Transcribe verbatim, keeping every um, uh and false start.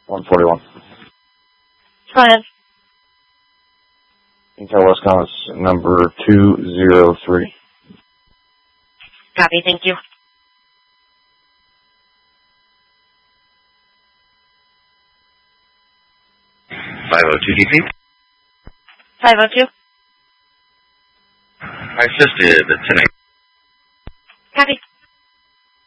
one forty-one. Go ahead. Intel Westcom is number two zero three. Copy, thank you. five oh two D C. five oh two. I assisted the ten eight. Copy.